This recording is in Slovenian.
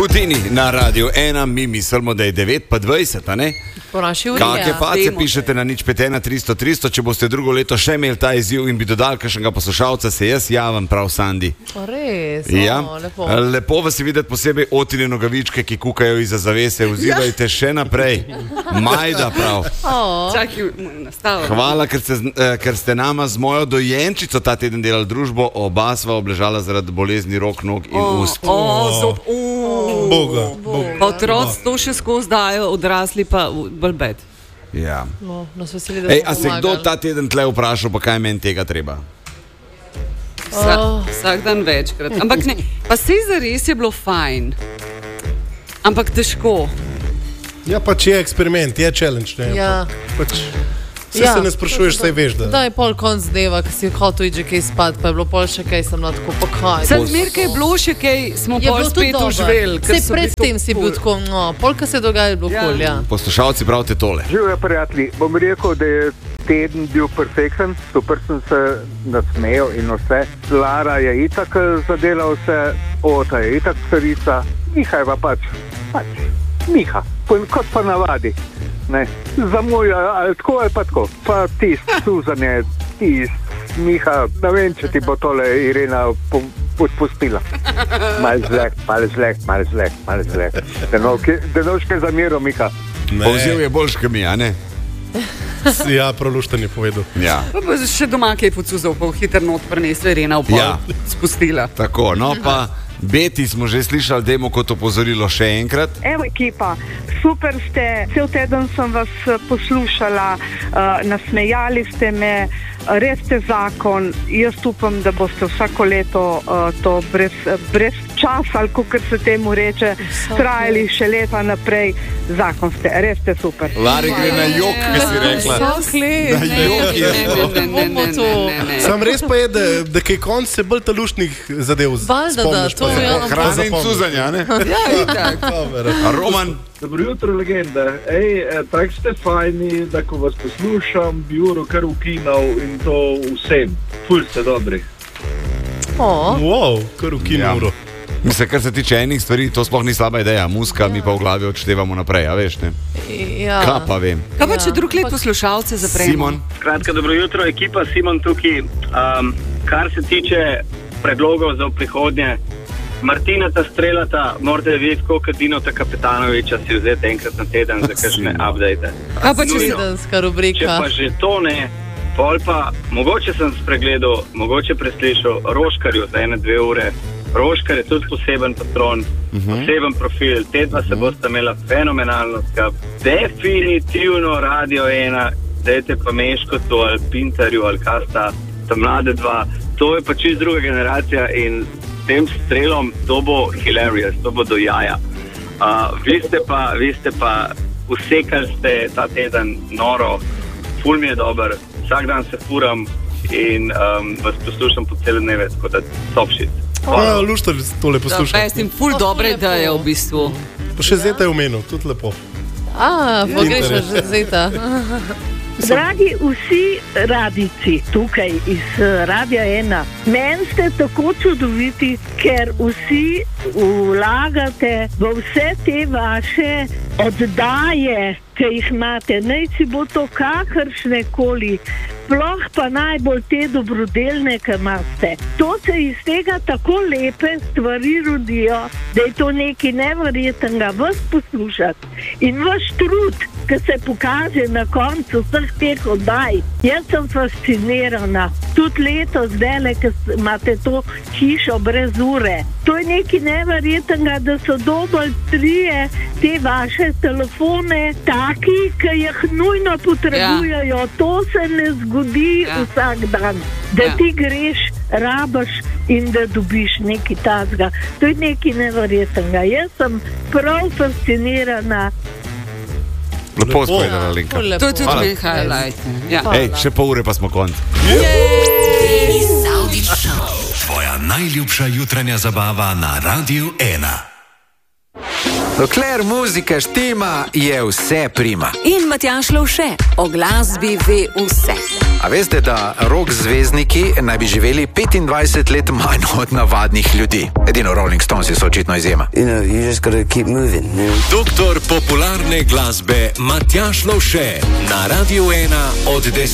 Budini na Radio 1, mi mislimo, da je 9:20, a ne? Po naši uri. Kakšne face pišete na 051 300 300, če boste drugo leto še imeli ta izziv in bi dodali kakšnega poslušalca, se jaz javim, prav Sandi. Res, ja. lepo. Lepo vas je videti posebej Otine nogavičke, ki kukajo iza zavese, vzivajte še naprej. Majda prav. Hvala, ker ste nama z mojo dojenčico ta teden delali družbo, oba sva obležala zaradi bolezni rok, nog in ust. Boga. Otroci to še skozi dajo, odrasli pa balbet. Ja. No, nas veseli, da A se kdo ta teden tle vprašal, pa kaj meni tega treba? Vsak dan večkrat. Ampak ne, pa sej zares je bilo fajn. Ampak težko. Ja, pač je eksperiment, je challenge, ne? Ja. Pač, se ne sprašuješ, saj veš, da. Da je pol konc dneva, ki si hotel iti že kaj spat, pa je bilo pol še kaj, sem tako, pa kaj. Sem zmerkaj je bilo še kaj, smo pol spet uživeli. Sej predtem si bil tako, no, pol, kaj se dogaja, je bilo kul, ja. Poslušalci pravite tole. Živijo, prijatelji, bom rekel, da je teden bil perfekten, super sem se nasmejal in vse. Lara je itak zadela vse, Ota je itak carica, Miha je pa pač Miha, kot pa navadi. Ne, zamuja, ali tako ali pa tako, pa Suzane, Miha, ne vem, če ti bo tole Irena odpustila. Malo zlek. Da noš kaj zamero, Miha. Povzel je boljš, kot mi, a ne? Ja, prolušten je povedal. Ja. Še doma kaj pocuzal, pa hiter not prinesel Irena v pol spustila. Tako, no pa Beti smo že slišali, dajmo kot opozorilo še enkrat. Evo ekipa, super ste, cel teden sem vas poslušala, nasmejali ste me, res ste zakon, jaz upam, da boste vsako leto to brez časa, ali kakor se temu reče, trajali še leta naprej, zakon ste, res ste super. Lari gre na jok, ki si rekla. Na jok je. Sam res pa je, da kaj konc se bolj talušnih zadev spomniš. Hrane in cuzanja, ne? Ja, itak. Roman. Dobro jutro, legenda. Tak ste fajni, da ko vas poslušam, bi uro kar ukinal in to vsem. Ful ste dobri. Wow, kar ukinal uro. Mislim, kar se tiče enih stvari, to sploh ni slaba ideja. Muska mi pa v glavi odštevamo naprej, a veš, ne? Ja. Kaj pa vem? Kaj pa če drug let poslušalce zapremo? Simon. Skratka, dobro jutro, ekipa, Simon tukaj. Kar se tiče predlogov za prihodnje, Martinata Strelata, morate videti, koliko Dinota Kapetanoviča si vzeti enkrat na teden za kakšne update. Kaj pa če tedenska rubrika? Če pa že to ne, pol pa, mogoče sem spregledal, mogoče preslišal Roškarju za 1-2 ure. Roškar je tudi poseben patron, poseben profil, te dva se boste imela fenomenalno skap. Definitivno Radio 1, dajte pa Meškotu ali Pintarju ali Kasta, ta mlade dva, to je pa čist druga generacija in tem strelom to bo hilarious, to bo do jaja. Vi ste pa usekali ste ta teden noro, ful mi je dober, vsak dan se furam in vas poslušam po cele dneve, tako da top shit. Luštar tole poslušam. Da, jaz full dobre ideje v bistvu. Pa še Zeta je omenil, tudi lepo. Pogrešaš že Zeta. Dragi vsi radici tukaj iz Radia 1, meni ste tako čudoviti, ker vsi vlagate v vse te vaše oddaje, ki jih imate, naj si bo to kakršne koli, sploh pa najbolj te dobrodelne, ki imate. To se iz tega tako lepe stvari rodijo, da je to nekaj neverjetnega vas poslušati. In vaš trud, ki se pokaže na koncu vseh teh oddaj. Jaz sem fascinirana. Tudi letos zdaj, ki imate to hišo brez ure. To je nekaj neverjetnega, da so dobili 3 te vaše telefone taki, ki jih nujno potrebujejo. To se ne zgodi vsak dan. Da ti greš, rabaš in da dobiš nekaj tazga. To je nekaj neverjetnega. Jaz sem prav fascinirana. Lepo spovedala, Linka. To je tudi moj highlight. Še pol ure pa smo konc. Tvoja najljubša jutranja zabava na Radio 1. Dokler muzika štima, je vse prima. In Matjaž Lovše o glasbi ve vse. A veste, da rock zvezdniki naj bi živeli 25 let manj od navadnih ljudi? Edino Rolling Stones so očitno izjema. Doktor popularne glasbe Matjaž Lovše na Radiu 1 od 10.